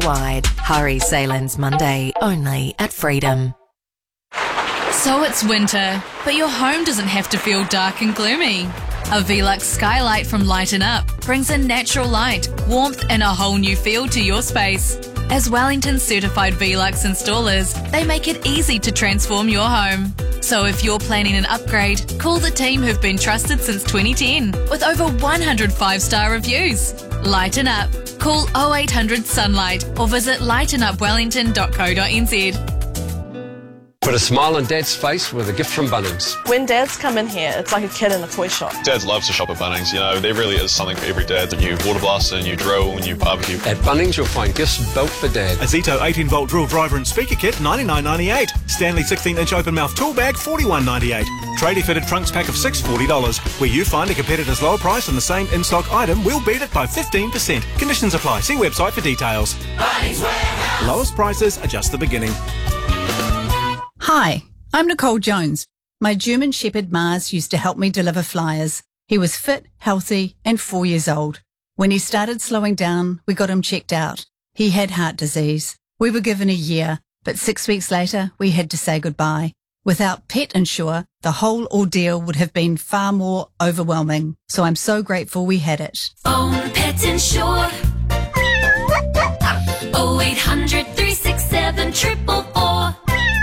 wide. Hurry sale ends Monday, only at Freedom. So it's winter, but your home doesn't have to feel dark and gloomy. A Velux skylight from Lighten Up brings a natural light, warmth and a whole new feel to your space. As Wellington certified Velux installers, they make it easy to transform your home. So if you're planning an upgrade, call the team who've been trusted since 2010 with over 100 5-star reviews. Lighten Up. Call 0800 Sunlight or visit lightenupwellington.co.nz. Put a smile on Dad's face with a gift from Bunnings. When dads come in here, it's like a kid in a toy shop. Dads love to shop at Bunnings. You know, there really is something for every dad. A new water blaster, a new drill, a new barbecue. At Bunnings, you'll find gifts built for Dad. A Zito 18-volt drill driver and speaker kit, $99.98. Stanley 16-inch open mouth tool bag, $41.98. Tradie fitted trunks pack of $6, $40. Where you find a competitor's lower price on the same in-stock item, we'll beat it by 15%. Conditions apply. See website for details. Bunnings Warehouse. Lowest prices are just the beginning. Hi, I'm Nicole Jones. My German Shepherd Mars used to help me deliver flyers. He was fit, healthy, and 4 years old. When he started slowing down, we got him checked out. He had heart disease. We were given a year, but 6 weeks later, we had to say goodbye. Without Pet Insure, the whole ordeal would have been far more overwhelming. So I'm so grateful we had it. Phone Pet Insure. 0800 367 444.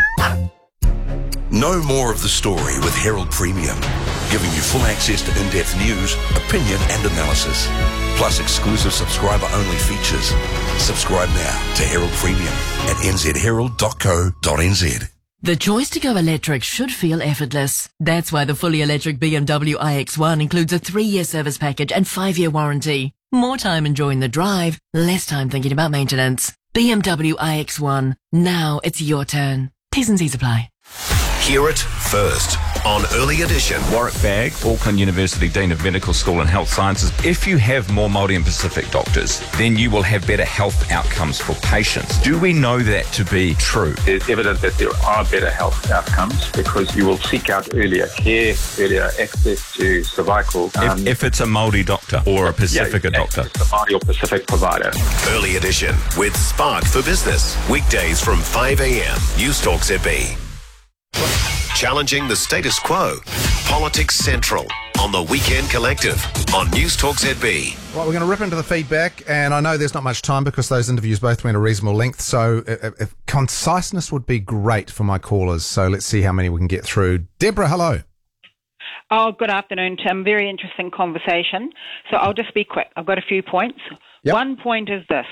Know more of the story with Herald Premium, giving you full access to in-depth news, opinion and analysis, plus exclusive subscriber-only features. Subscribe now to Herald Premium at nzherald.co.nz. The choice to go electric should feel effortless. That's why the fully electric BMW iX1 includes a 3-year service package and 5-year warranty. More time enjoying the drive, less time thinking about maintenance. BMW iX1. Now it's your turn. T's and C's apply. Hear it first on Early Edition. Warwick Bagg, Auckland University Dean of Medical School and Health Sciences. If you have more Māori and Pacific doctors, then you will have better health outcomes for patients. Do we know that to be true? There's evidence that there are better health outcomes because you will seek out earlier care, earlier access to cervical. If it's a Māori doctor or a Pacifica doctor. It's a Māori or Pacific provider. Early Edition with Spark for Business. Weekdays from 5 a.m. News Talk ZB. Challenging the status quo. Politics Central on the Weekend Collective on News Talk ZB. Right, we're going to rip into the feedback, and I know there's not much time because those interviews both went a reasonable length, so if conciseness would be great for my callers. So let's see how many we can get through. Deborah, hello. Oh, good afternoon, Tim. Very interesting conversation. So I'll just be quick. I've got a few points. Yep. One point is this.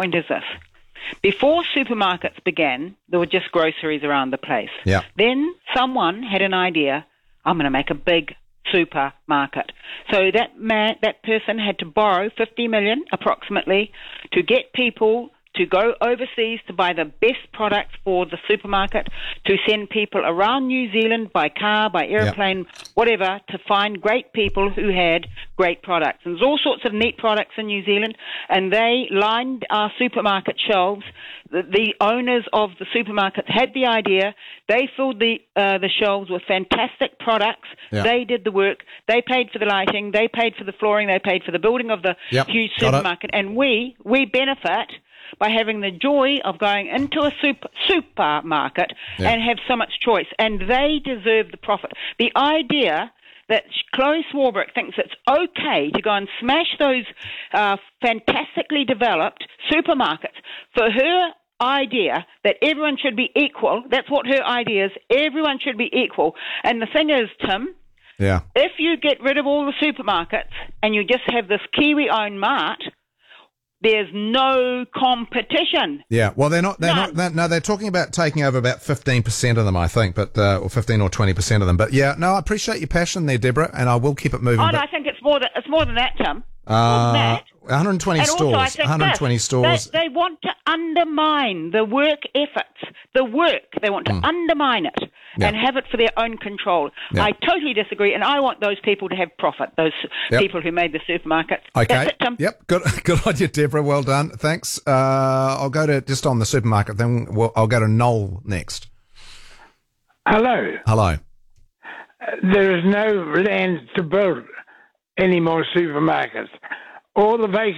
Before supermarkets began, there were just groceries around the place. Yeah. Then someone had an idea, I'm going to make a big supermarket. So that person had to borrow $50 million approximately to get people to go overseas to buy the best products for the supermarket, to send people around New Zealand by car, by airplane, whatever, to find great people who had great products. And there's all sorts of neat products in New Zealand, and they lined our supermarket shelves. The owners of the supermarkets had the idea. They filled the shelves with fantastic products. Yeah. They did the work. They paid for the lighting. They paid for the flooring. They paid for the building of the huge supermarket. And we benefit by having the joy of going into a supermarket and have so much choice. And they deserve the profit. The idea that Chloe Swarbrick thinks it's okay to go and smash those fantastically developed supermarkets for her idea that everyone should be equal, that's what her idea is, everyone should be equal. And the thing is, Tim, if you get rid of all the supermarkets and you just have this Kiwi-owned mart, there's no competition. Yeah, well, they're talking about taking over about 15% of them, I think, but or 15 or 20% of them. But yeah, no, I appreciate your passion there, Deborah, and I will keep it moving. Oh, no, I think it's more than that, Tim. More than that. 120 and stores. Also, I think 120 stores. They want to undermine the work efforts. The work, they want to undermine it and have it for their own control. Yeah. I totally disagree, and I want those people to have profit, those people who made the supermarkets. Okay. That's it, Tim. Yep. Good on you, Deborah. Well done. Thanks. I'll go to, just on the supermarket thing, I'll go to Noel next. Hello. Hello. There is no land to build any more supermarkets. All the vacant